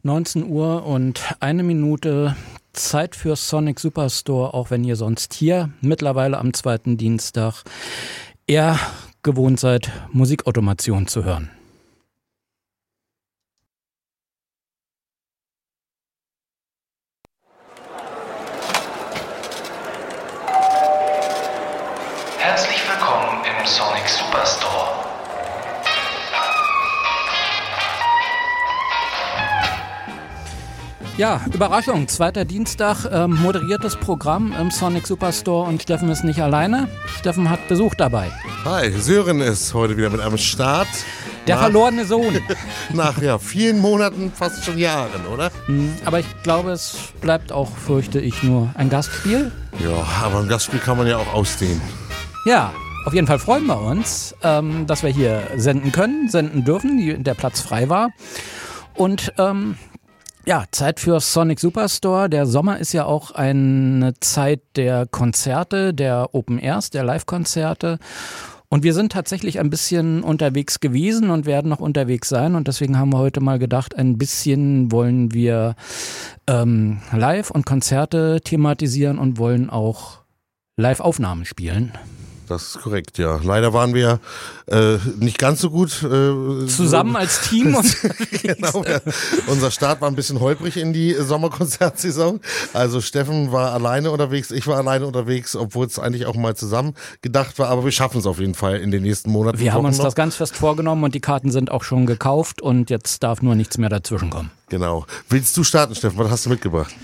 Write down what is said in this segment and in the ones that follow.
19 Uhr und 1 Minute, Zeit für Sonic Superstore, auch wenn ihr sonst hier mittlerweile am zweiten Dienstag eher gewohnt seid, Musikautomation zu hören. Herzlich willkommen im Sonic Superstore. Ja, Überraschung, zweiter Dienstag, moderiertes Programm im Sonic Superstore und Steffen ist nicht alleine. Steffen hat Besuch dabei. Hi, Sören ist heute wieder mit einem Start. Der verlorene Sohn. Nach vielen Monaten, fast schon Jahren, oder? Aber ich glaube, es bleibt auch, fürchte ich, nur ein Gastspiel. Ja, aber ein Gastspiel kann man ja auch ausdehnen. Ja, auf jeden Fall freuen wir uns, dass wir hier senden können, senden dürfen, der Platz frei war. Und ja, Zeit für Sonic Superstore. Der Sommer ist ja auch eine Zeit der Konzerte, der Open Airs, der Live-Konzerte. Und wir sind tatsächlich ein bisschen unterwegs gewesen und werden noch unterwegs sein. Und deswegen haben wir heute mal gedacht, ein bisschen wollen wir Live und Konzerte thematisieren und wollen auch Live-Aufnahmen spielen. Das ist korrekt, ja. Leider waren wir nicht ganz so gut zusammen als Team. Genau, ja. Unser Start war ein bisschen holprig in die Sommerkonzertsaison. Also Steffen war alleine unterwegs, ich war alleine unterwegs, obwohl es eigentlich auch mal zusammen gedacht war. Aber wir schaffen es auf jeden Fall in den nächsten Monaten. Wir haben uns das ganz fest vorgenommen und die Karten sind auch schon gekauft und jetzt darf nur nichts mehr dazwischen kommen. Genau. Willst du starten, Steffen? Was hast du mitgebracht?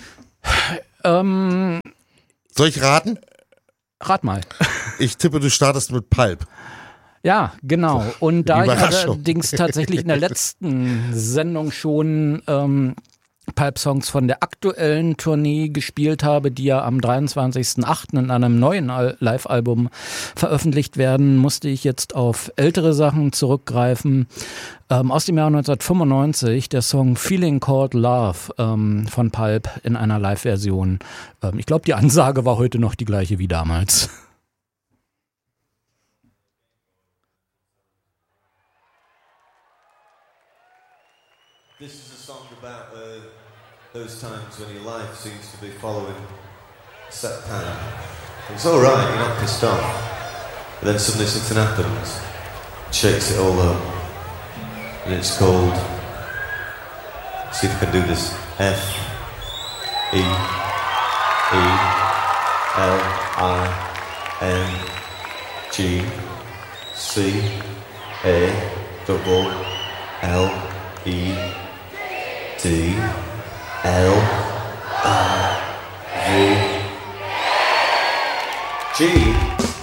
Soll ich raten? Rat mal. Ich tippe, du startest mit Pulp. Ja, genau. Und da ich allerdings tatsächlich in der letzten Sendung schon Pulp-Songs von der aktuellen Tournee gespielt habe, die ja am 23.08. in einem neuen Live-Album veröffentlicht werden, musste ich jetzt auf ältere Sachen zurückgreifen. Aus dem Jahr 1995, der Song Feeling Called Love von Pulp in einer Live-Version. Ich glaube, die Ansage war heute noch die gleiche wie damals. This is a song about those times when your life seems to be following a set plan. It's all right, you're not pissed off, but then suddenly something happens, shakes it all up, and it's called. See if I can do this. F E E L I N G C A double L E D L I V G